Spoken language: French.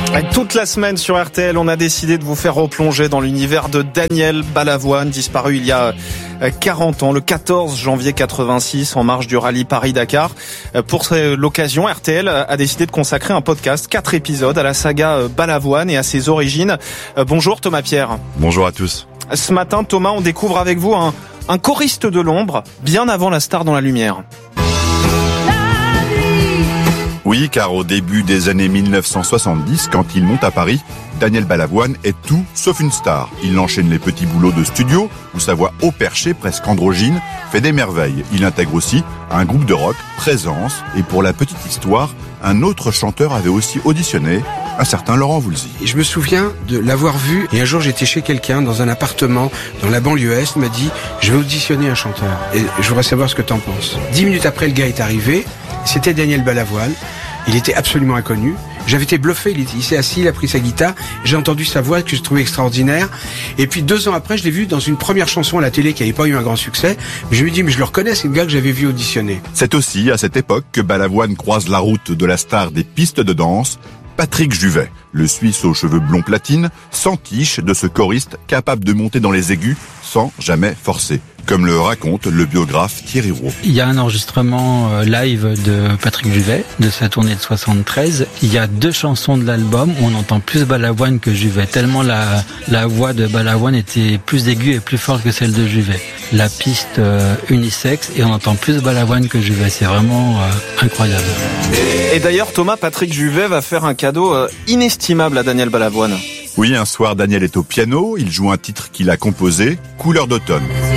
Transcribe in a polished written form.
Toute la semaine sur RTL, on a décidé de vous faire replonger dans l'univers de Daniel Balavoine, disparu il y a 40 ans, le 14 janvier 86, en marge du rallye Paris-Dakar. Pour l'occasion, RTL a décidé de consacrer un podcast, 4 épisodes, à la saga Balavoine et à ses origines. Bonjour Thomas Pierre. Bonjour à tous. Ce matin, Thomas, on découvre avec vous un choriste de l'ombre, bien avant la star dans la lumière. Oui, car au début des années 1970, quand il monte à Paris, Daniel Balavoine est tout sauf une star. Il enchaîne les petits boulots de studio, où sa voix haut perchée, presque androgyne, fait des merveilles. Il intègre aussi un groupe de rock, Présence, et pour la petite histoire, un autre chanteur avait aussi auditionné, un certain Laurent Voulzy. Je me souviens de l'avoir vu, et un jour j'étais chez quelqu'un dans un appartement dans la banlieue est, il m'a dit « Je vais auditionner un chanteur, et je voudrais savoir ce que t'en penses ». 10 minutes après, le gars est arrivé, c'était Daniel Balavoine. Il était absolument inconnu. J'avais été bluffé, il s'est assis, il a pris sa guitare, j'ai entendu sa voix que je trouvais extraordinaire. Et puis 2 ans après, je l'ai vu dans une première chanson à la télé qui n'avait pas eu un grand succès. Je lui ai dit, mais je le reconnais, c'est le gars que j'avais vu auditionner. C'est aussi à cette époque que Balavoine croise la route de la star des pistes de danse, Patrick Juvet, le Suisse aux cheveux blonds platine, s'entiche de ce choriste capable de monter dans les aigus sans jamais forcer, comme le raconte le biographe Thierry Roux. Il y a un enregistrement live de Patrick Juvet, de sa tournée de 73. Il y a 2 chansons de l'album où on entend plus Balavoine que Juvet, tellement la voix de Balavoine était plus aiguë et plus forte que celle de Juvet. La piste unisexe, et on entend plus Balavoine que Juvet. C'est vraiment incroyable. Et d'ailleurs, Thomas, Patrick Juvet va faire un cadeau inestimable à Daniel Balavoine. Oui, un soir, Daniel est au piano, il joue un titre qu'il a composé, Couleur d'automne.